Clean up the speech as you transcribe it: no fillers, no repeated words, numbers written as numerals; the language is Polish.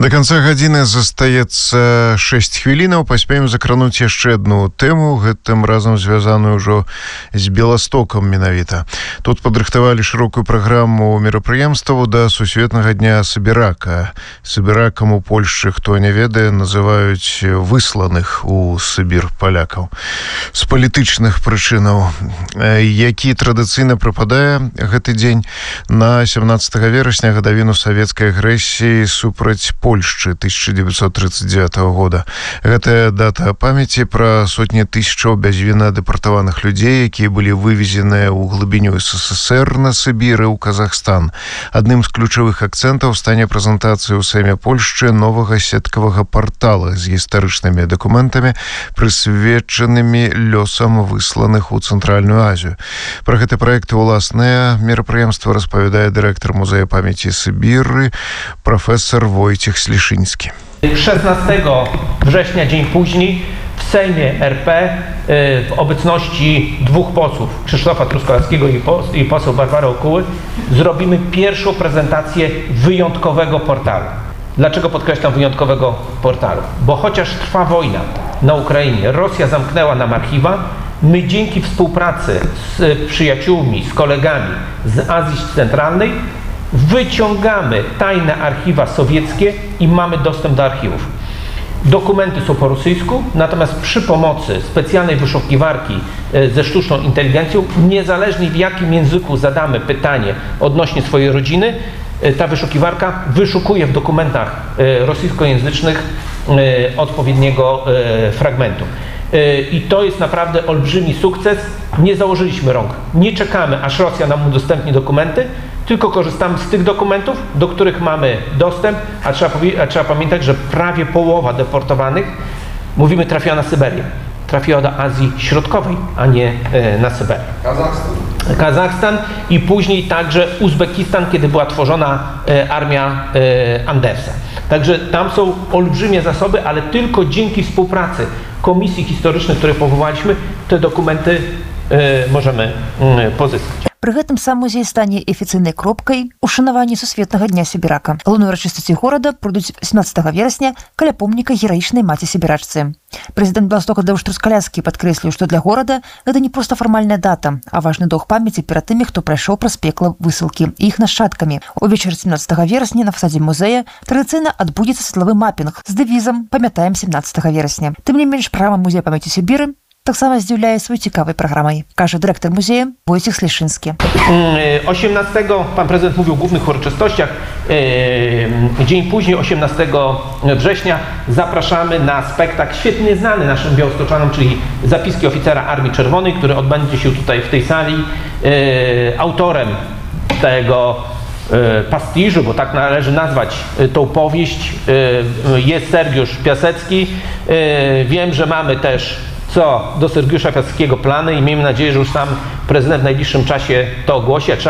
До конца гадзіны застаецца 6 хвілінаў. Паспеем закрануць яшчэ одну тэму, гэтым разам звязаную ўжо з Беластокам менавіта. Тут падрыхтавалі шырокую праграму мерапрыемстваў да Сусветнага дня Сыбірака. Сыбіракам у Польшчы, хто не ведае, называюць высланых у Сыбір палякаў. З палітычных прычынаў, які традыцыйна прыпадае гэты дзень на 17 верасня, гадавіну савецкай агрэсіі супраць Польшчы 1939 года. Гэтая дата памяці пра сотні тысячаў бязвінна дэпартаваных людзей, якія былі вывезеныя ў глыбіню СССР на Сыбір і ў Казахстан. Адным з ключавых акцэнтаў стане прэзентацыя ў Сейме Польшчы новага сеткавага партала з гістарычнымі дакументамі, прысвечанымі лёсам высланых у Цэнтральную Азію. Пра гэты праект і ўласнае мерапрыемства распавядае дырэктар музея памяці Сыбіры, прафесор Wojciech Sliszyński. 16 września, dzień później, w Sejmie RP w obecności dwóch posłów, Krzysztofa Truskolaskiego i poseł Barbary Okuły, zrobimy pierwszą prezentację wyjątkowego portalu. Dlaczego podkreślam wyjątkowego portalu? Bo chociaż trwa wojna na Ukrainie, Rosja zamknęła nam archiwa, my dzięki współpracy z przyjaciółmi, z kolegami z Azji Centralnej wyciągamy tajne archiwa sowieckie i mamy dostęp do archiwów. Dokumenty są po rosyjsku, natomiast przy pomocy specjalnej wyszukiwarki ze sztuczną inteligencją, niezależnie w jakim języku zadamy pytanie odnośnie swojej rodziny, ta wyszukiwarka wyszukuje w dokumentach rosyjskojęzycznych odpowiedniego fragmentu. I to jest naprawdę olbrzymi sukces. Nie założyliśmy rąk, nie czekamy, aż Rosja nam udostępni dokumenty, tylko korzystamy z tych dokumentów, do których mamy dostęp, a trzeba pamiętać, że prawie połowa deportowanych, mówimy, trafiła na Syberię. Trafiła do Azji Środkowej, a nie na Syberię. Kazachstan i później także Uzbekistan, kiedy była tworzona armia Andersa. Także tam są olbrzymie zasoby, ale tylko dzięki współpracy komisji historycznych, które powołaliśmy, te dokumenty możemy pozyskać. Пры гэтым сам музей стане афіцыйнай кропкай ушанавання Сусветнага дня Сібірака. Галоўныя ўрачыстасці горада пройдуць 17 верасня каля помніка гераічнай маці сібірачцы. Прэзідэнт Беластока Тадзеуш Трускаляскі падкрэсліў, што для горада гэта не проста фармальная дата, а важны доўг памяці перад тымі, хто прайшоў праз пекла высылкі і іх нашчадкамі. Увечары 17 верасня на фасадзе музея традыцыйна адбудзецца светлавы мапінг з дэвізам «Памятаем 17 верасня». Тым не менш, праграма музея памяці Сібіры таксама здзіўляе сваёй цікавай праграмай, кажа дырэктар музея Wojciech Sliszyński. 18, pan prezydent mówił o głównych uroczystościach, dzień później, 18 września, zapraszamy na spektakl świetnie znany naszym białostoczanom, czyli Zapiski oficera Armii Czerwonej, który odbędzie się tutaj w tej sali. Autorem tego pastiżu, bo tak należy nazwać tą powieść, jest Sergiusz Piasecki. Wiem, że mamy też co do Sergiusza Piaseckiego plany i miejmy nadzieję, że już sam prezydent w najbliższym czasie to ogłosi.